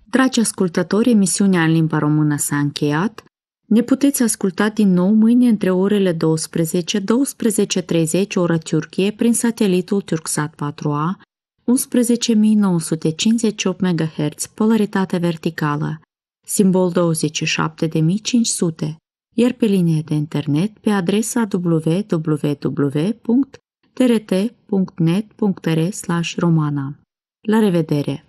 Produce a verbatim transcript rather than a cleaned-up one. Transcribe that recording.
Dragi ascultători, emisiunea în limba română s-a încheiat. Ne puteți asculta din nou mâine între orele douăsprezece - douăsprezece și treizeci ora Turcie prin satelitul Turksat patru A, unsprezece mii nouă sute cincizeci și opt megahertz, polaritate verticală, simbol douăzeci și șapte mii cinci sute, iar pe linie de internet pe adresa w w w punct t r t punct net punct r slash romana. La revedere!